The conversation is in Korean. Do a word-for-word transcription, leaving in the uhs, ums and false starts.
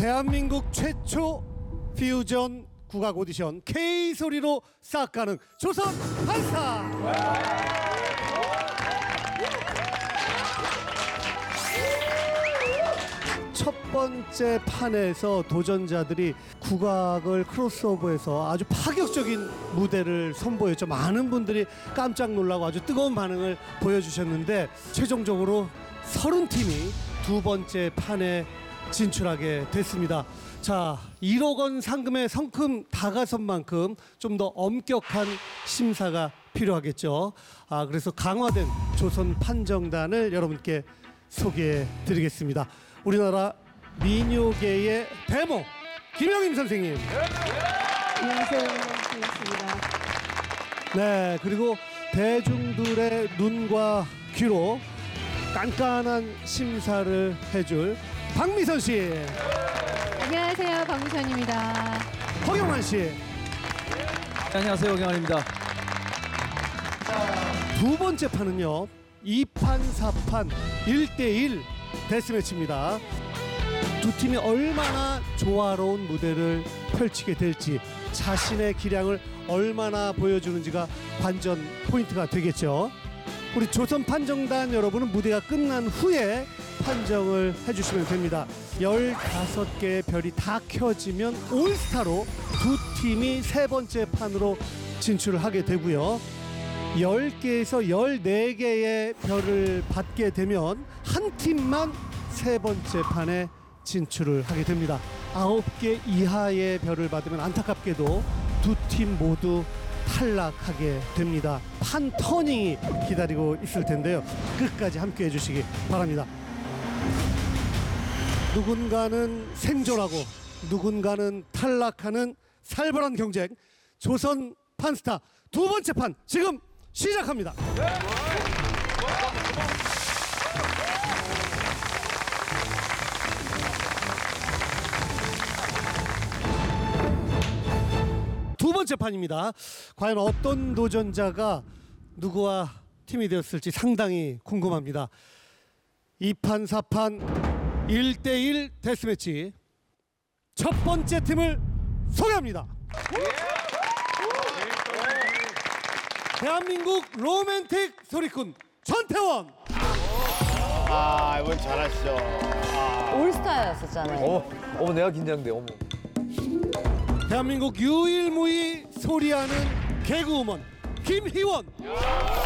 대한민국 최초 퓨전 국악 오디션 K소리로 싹 가는 조선 판스타. 첫 번째 판에서 도전자들이 국악을 크로스오버해서 아주 파격적인 무대를 선보였죠. 많은 분들이 깜짝 놀라고 아주 뜨거운 반응을 보여주셨는데 최종적으로 서른 팀이 두 번째 판에 진출하게 됐습니다. 자, 일억 원 상금의 성큼 다가선 만큼 좀 더 엄격한 심사가 필요하겠죠. 아, 그래서 강화된 조선 판정단을 여러분께 소개해 드리겠습니다. 우리나라 민요계의 대모 김영임 선생님. 안녕하세요. 반갑습니다. 네, 그리고 대중들의 눈과 귀로 깐깐한 심사를 해줄 박미선 씨. 안녕하세요. 박미선입니다. 허경환 씨. 안녕하세요, 허경환입니다. 두 번째 판은요, 이 판, 사 판 일 대일 데스매치입니다. 두 팀이 얼마나 조화로운 무대를 펼치게 될지, 자신의 기량을 얼마나 보여주는지가 관전 포인트가 되겠죠. 우리 조선 판정단 여러분은 무대가 끝난 후에 판정을 해주시면 됩니다. 열다섯 개의 별이 다 켜지면 올스타로 두 팀이 세 번째 판으로 진출을 하게 되고요. 열 개에서 열네 개의 별을 받게 되면 한 팀만 세 번째 판에 진출을 하게 됩니다. 아홉 개 이하의 별을 받으면 안타깝게도 두 팀 모두 탈락하게 됩니다. 판 터닝이 기다리고 있을 텐데요. 끝까지 함께 해주시기 바랍니다. 누군가는 생존하고 누군가는 탈락하는 살벌한 경쟁, 조선 판스타 두 번째 판 지금 시작합니다. 두 번째 판입니다. 과연 어떤 도전자가 누구와 팀이 되었을지 상당히 궁금합니다. 이 판, 사 판 일 대일 데스매치 첫 번째 팀을 소개합니다. 대한민국 로맨틱 소리꾼 전태원. 아, 이번 잘하시죠. 아. 올스타였었잖아요. 어, 어머 내가 긴장돼. 어머. 대한민국 유일무이 소리하는 개그우먼 김희원.